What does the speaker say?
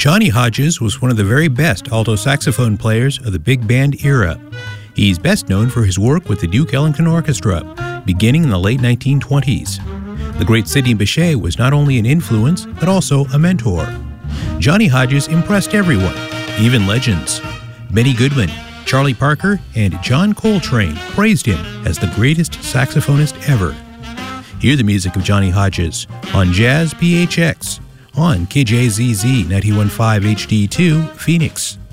Johnny Hodges was one of the very best alto saxophone players of the big band era. He's best known for his work with the Duke Ellington Orchestra, beginning in the late 1920s. The great Sidney Bechet was not only an influence, but also a mentor. Johnny Hodges impressed everyone, even legends. Benny Goodman, Charlie Parker, and John Coltrane praised him as the greatest saxophonist ever. Hear the music of Johnny Hodges on Jazz PHX on KJZZ 91.5 HD2, Phoenix.